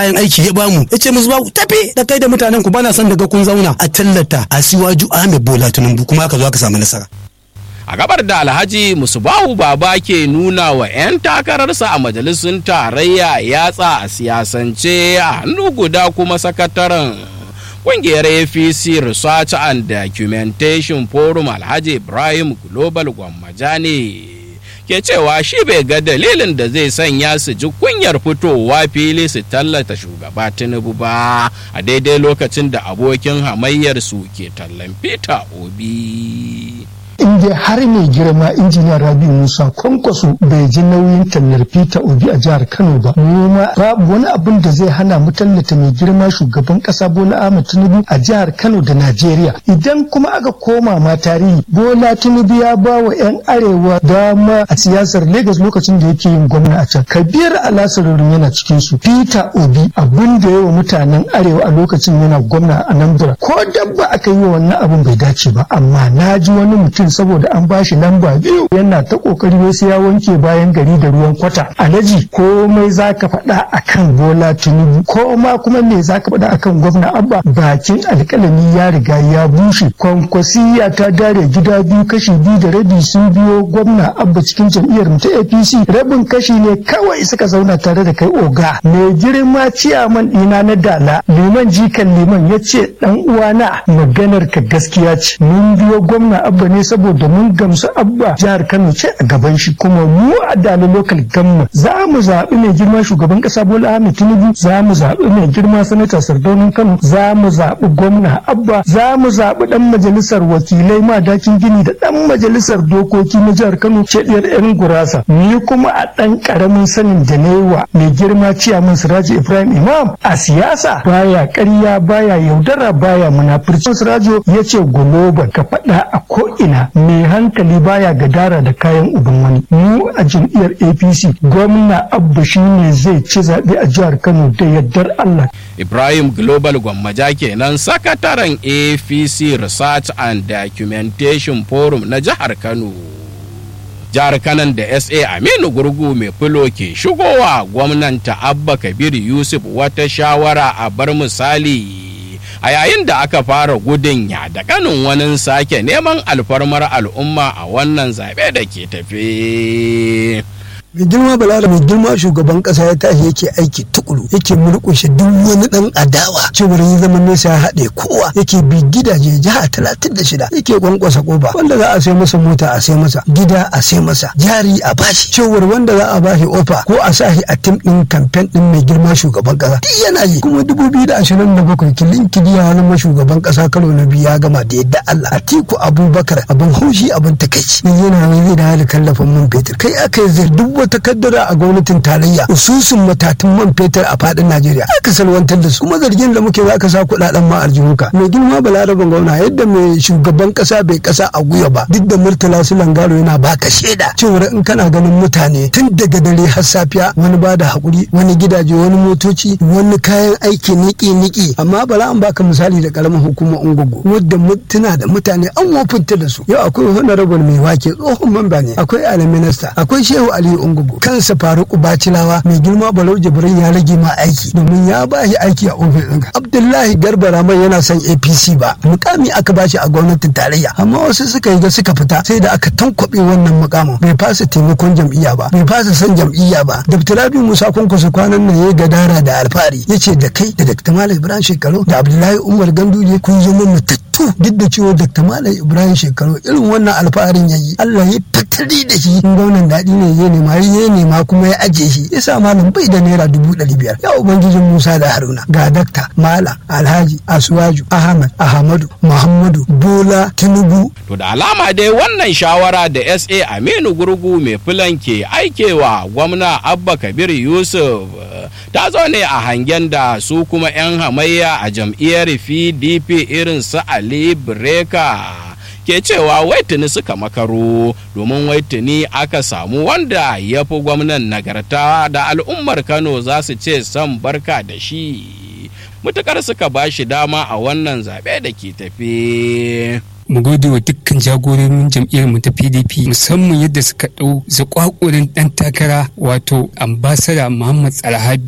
kayan aiki ya bamu ya ce musu ba tafi da kai da mutanen ku bana son daga kun zauna a tallata Asiwaju Ahmed Bola Tinubu kuma aka zo aka samu nasara. A gabar da Alhaji Musbahu Baba ke nuna wa 'yan takararsa a majalisun tarayya yatsa a siyasance a hannu guda kuma sakataren ƙungiyar APC Research and Documentation Forum Alhaji Ibrahim Global Gwammaja ne ke cewa shi bai ga dalilin da zai sanya su ji kunyar fitowa fili su tallata shugaba Tinubu ba a daidai lokacin da abokin hamayyar su ke tallan Peter Obi. Inda har mai girma injiniya Rabi Musa Kwankwaso bai ji nauyin tallar Peter Obi a jihar Kano ba, mu ma babu wani abin da zai hana mu tallata mai girma shugaban kasa Bola Ahmed Tinubu a jihar Kano da Najeriya. Idan kuma aka koma ma tarihi, Bola Tinubu ya ba wa 'yan arewa dama a siyasar Lagos lokacin da yake yin gwamna a can. Kabir Alasarurin yana cikin su. Peter Obi abin da yawa mutanen arewa a lokacin yana gwamna a Anambra. Ko dabba aka yi wa wannan abin bai dace ba, amma na ji wani mutum saboda an bashi lamba 2 yana ta kokari wasu ya wanke bayan gari da ruwan kwata. Alhaji komai zaka faɗa akan Bola Tinubu ko ma kuma me zaka faɗa akan gwamna Abba, bakin alƙalami ya riga ya bushe. Kwankwasiya ta dare gida biyu, kashi 2.5 sun biyo gwamna Abba cikin jam'iyyar mu ta APC, rabin kashi ne kawai suka zauna tare da kai oga. Mai girma ciyaman ɗina na Dala Liman Jikan Liman ya ce dan uwana maganar ka gaskiya ce, mun biyo gwamna Abba ne saboda mun gamsu Abba jihar Kano ce a gaban shi, kuma mu a Dala local government za mu zaɓi mai girma shugaban ƙasa Bola Ahmed Tinubu, za mu zaɓi mai girma sanata Sardaunan Kano, za mu zaɓi gwamna Abba, za mu zaɓi ɗan majalisar wakilai Madakin Gini da ɗan majalisar dokoki na jihar Kano Cediyar 'yan Gurasa. Ni kuma a ɗan ƙaramin sanin da na yi wa mai girma ciyaman Sirajo Ibrahim Imam a siyasa baya ƙarya, baya yaudara, baya munafurci. Sirajo ya ce global ka faɗa a ko'ina, mai hankali baya gadara da kayan uban wani. Mu a jam'iyyar APC gwamna Abba shi ne zai ci zaɓe a jihar Kano da yardar Allah. Ibrahim Global Gwammaja kenan sakataren APC Research and Documentation Forum na jihar Kano. Jihar Kanan da SA Aminu Gurgu mai fulo ke shigowa gwamnanta Abba Kabir Yusuf wata shawara a bar misali a yayin da aka fara gudun ya da kanin wani sake neman alfarmar al'umma a wannan zaɓe da ke tafe. mai girma Bala da mai girma shugaban kasa ya tashi yake aiki tukuru, yake murƙushe duk wani dan adawa cewar yi zaman nesa ya haɗe kowa, yake bi gidaje jiha 36 yake kwankwasa kofa, wanda za a sai masa mota a sai masa, gida a sai masa, jari a bashi, cewar wanda za a bashi ofa ko a sahi a tim din kamfen din mai girma shugaban kasa duk yana yi. Kuma 2027 kilin kidiya wani mashugaban kasa karo na biyu ya gama da yadda Allah. Atiku Abubakar abin haushi abin takaici yana zai da hali kallafin man fetur, kai aka yi duk wata kaddara a gwamnatin tarayya ususun matatun man fetur a fadin Najeriya aka salwantar da su, kuma zargin da muke za ka sa kudaden ma aljihunka. Mai girma Balaraban gwamna yadda mai shugaban kasa bai kasa a guya ba, duk da Murtala Sulangaro yana baka shaida cewa in kana ganin mutane tun daga dare har safiya, wani ba da hakuri, wani gidaje, wani motoci, wani kayan aiki niki amma bala an baka misali da karamin hukumar Ungugu wadda mutuna da mutane an wofinta da su. Yau akwai honorable mai wake tsohon mamba ne, akwai alaminista, akwai Shehu Ali Ungugu, kansa Faruku Bacilawa mai girma Balau Jibrin ya rage ma aiki domin ya ba shi aiki a ofis ɗinka. Abdullahi Garba Rahman yana son APC ba, mukami aka bashi a gwamnatin tarayya, amma wasu suka yi ga suka fita sai da aka tankwabe wannan mukamin. Bai fasa taimakon jam'iyya ba, bai fasa son jam'iyya ba. Dr. Rabi Musa Kwankwaso kwanan nan ya gadara da alfahari yace da kai da Dr. Malam Ibrahim Shekaru da Abdullahi Umar Ganduje kun zama mutattu, duk da cewa Dr. Malam Ibrahim Shekaru irin wannan alfaharin yayi, Allah ya fitari da shi. Gwamnan daɗi ne ya nema kuma ya ajiye shi, ya sa malam bai da naira 500. Ya ubangijin Musa da Haruna ga Dakta Malam Alhaji Asuwaju Ahmadu Muhammadu Bola Tinubu. To da alama dai wannan shawara da SA Aminu Gurgu mai filan ke aikewa gwamna Abba Kabir Yusuf ta zo ne a hangen da su kuma 'yan hamayya a jam'iyyar PDP irin su Ali Breka ke cewa wai tuni suka makaro, domin wai tuni aka samu wanda ya fi gwamnan nagarta da al'ummar Kano za su ce san barka da shi mutukar suka ba shi dama a wannan zaɓe da ke tafe. Mu gode wa dukkan jagororin jam'iyyar mu ta PDP musamman yadda suka ɗau zakwakurin ɗan takara wato ambassador Muhammad Tsarhabi